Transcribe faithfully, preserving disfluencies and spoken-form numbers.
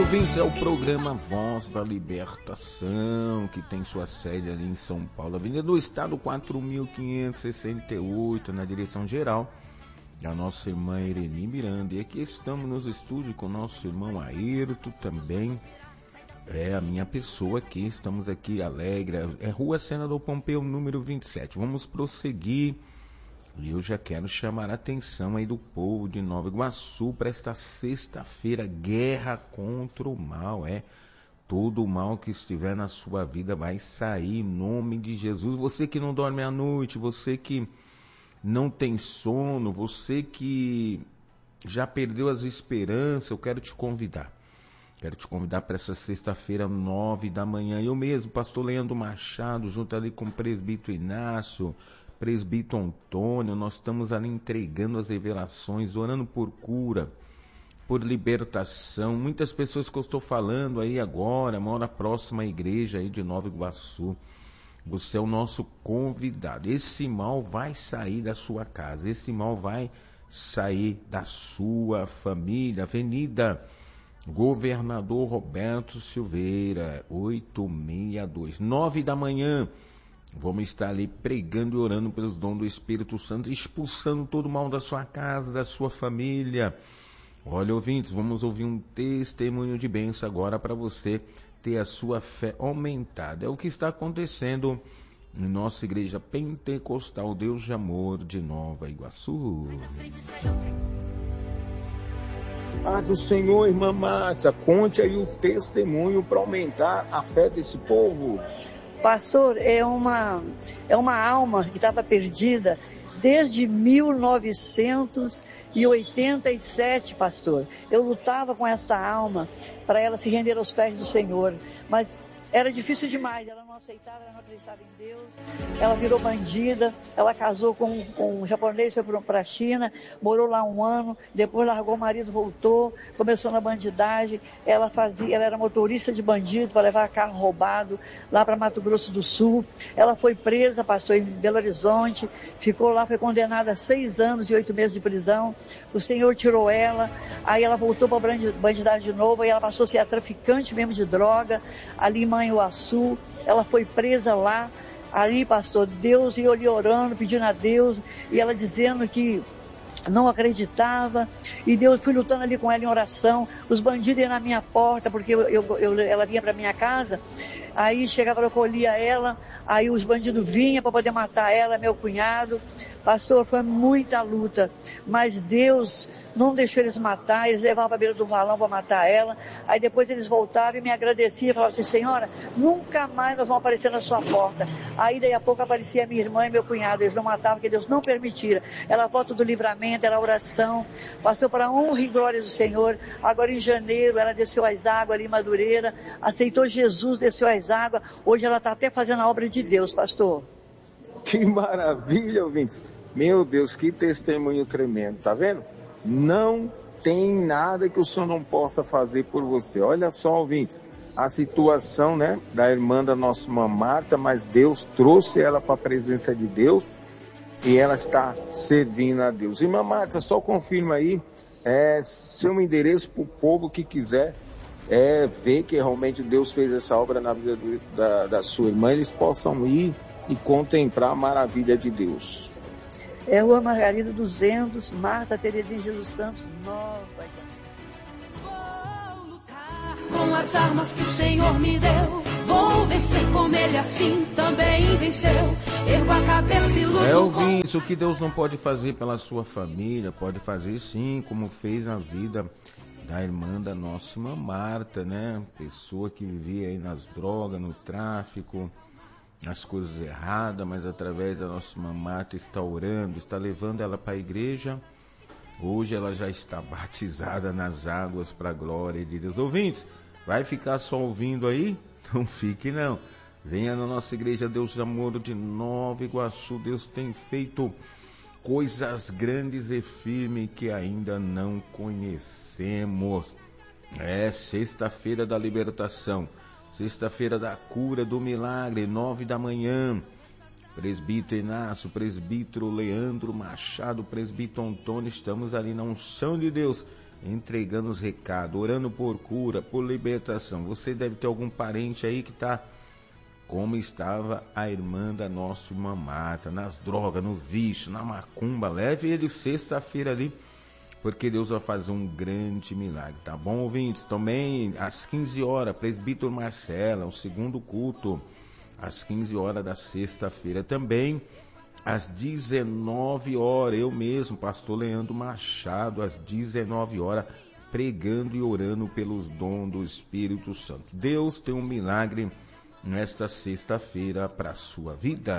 ouvintes, é o programa Voz da Libertação, que tem sua sede ali em São Paulo, Avenida do Estado quatro mil quinhentos e sessenta e oito, na direção geral, a nossa irmã Ireni Miranda. E aqui estamos nos estúdios com o nosso irmão Ayrton também, é a minha pessoa aqui, estamos aqui alegre, é Rua Senador Pompeu, número vinte e sete. Vamos prosseguir, e eu já quero chamar a atenção aí do povo de Nova Iguaçu para esta sexta-feira, guerra contra o mal, é, todo o mal que estiver na sua vida vai sair em nome de Jesus. Você que não dorme à noite, você que não tem sono, você que já perdeu as esperanças, eu quero te convidar. Quero te convidar para essa sexta-feira, nove da manhã. Eu mesmo, pastor Leandro Machado, junto ali com o presbítero Inácio, presbítero Antônio, nós estamos ali entregando as revelações, orando por cura, por libertação. Muitas pessoas que eu estou falando aí agora, mora próxima à igreja aí de Nova Iguaçu. Você é o nosso convidado. Esse mal vai sair da sua casa, esse mal vai sair da sua família. Avenida Governador Roberto Silveira, oitocentos e sessenta e dois, nove da manhã. Vamos estar ali pregando e orando pelos dons do Espírito Santo, expulsando todo o mal da sua casa, da sua família. Olha, ouvintes, vamos ouvir um testemunho de bênção agora para você ter a sua fé aumentada. É o que está acontecendo em nossa igreja pentecostal Deus de Amor de Nova Iguaçu. Ah, do Senhor, irmã Marta, conte aí o testemunho para aumentar a fé desse povo. Pastor, é uma, é uma alma que estava perdida desde mil novecentos e oitenta e sete, pastor. Eu lutava com essa alma para ela se render aos pés do Senhor, mas era difícil demais, ela não aceitava, ela não acreditava em Deus, ela virou bandida, ela casou com, com um japonês, foi para a China, morou lá um ano, depois largou o marido, voltou, começou na bandidagem, ela fazia, ela era motorista de bandido para levar carro roubado lá para Mato Grosso do Sul. Ela foi presa, pastor, em Belo Horizonte, ficou lá, foi condenada a seis anos e oito meses de prisão. O Senhor tirou ela, aí ela voltou para a bandidagem de novo, aí ela passou a ser a traficante mesmo de droga, ali em Manhuaçu. Ela foi presa lá, ali, pastor, Deus ia ali orando, pedindo a Deus, e ela dizendo que não acreditava, e Deus, fui lutando ali com ela em oração. Os bandidos iam na minha porta, porque eu, eu, eu, ela vinha para minha casa, aí chegava, eu colhia ela, aí os bandidos vinham para poder matar ela, meu cunhado. Pastor, foi muita luta, mas Deus não deixou eles matar, eles levavam para a beira do valão para matar ela, aí depois eles voltavam e me agradeciam, falavam assim: senhora, nunca mais nós vamos aparecer na sua porta. Aí daí a pouco aparecia minha irmã e meu cunhado, eles não matavam porque Deus não permitira. Ela volta do livramento, era oração, pastor, para a honra e glória do Senhor. Agora em janeiro ela desceu às águas ali em Madureira, aceitou Jesus, desceu às águas, hoje ela está até fazendo a obra de Deus, pastor. Que maravilha, ouvintes. Meu Deus, que testemunho tremendo, tá vendo? Não tem nada que o Senhor não possa fazer por você. Olha só, ouvintes, a situação, né, da irmã da nossa irmã Marta, mas Deus trouxe ela para a presença de Deus e ela está servindo a Deus. Irmã Marta, só confirma aí é, seu endereço para o povo que quiser é, ver que realmente Deus fez essa obra na vida do, da, da sua irmã, eles possam ir e contemplar a maravilha de Deus. É Rua Margarida duzentos, Marta Terezinha Jesus Santos, Nova Iguaçu. Vou lutar com as armas que o Senhor me deu. Vou vencer como Ele assim também venceu. Ergo a cabeça e luto. É, ouvintes, o que Deus não pode fazer pela sua família, pode fazer sim, como fez na vida da irmã da nossa irmã Marta, né? Pessoa que vivia aí nas drogas, no tráfico, as coisas erradas, mas através da nossa irmã Marta está orando, está levando ela para a igreja. Hoje ela já está batizada nas águas para a glória de Deus. Ouvintes, vai ficar só ouvindo aí? Não fique não. Venha na nossa igreja Deus de Amor de Nova Iguaçu. Deus tem feito coisas grandes e firmes que ainda não conhecemos. É sexta-feira da libertação. Sexta-feira da cura, do milagre, nove da manhã. Presbítero Inácio, presbítero Leandro Machado, presbítero Antônio, estamos ali na unção de Deus, entregando os recados, orando por cura, por libertação. Você deve ter algum parente aí que está como estava a irmã da nossa irmã Marta, nas drogas, no vício, na macumba. Leve ele sexta-feira ali, porque Deus vai fazer um grande milagre, tá bom, ouvintes? Também às quinze horas, presbítero Marcela, o segundo culto, às quinze horas da sexta-feira. Também às dezenove horas, eu mesmo, pastor Leandro Machado, às dezenove horas, pregando e orando pelos dons do Espírito Santo. Deus tem um milagre nesta sexta-feira para a sua vida.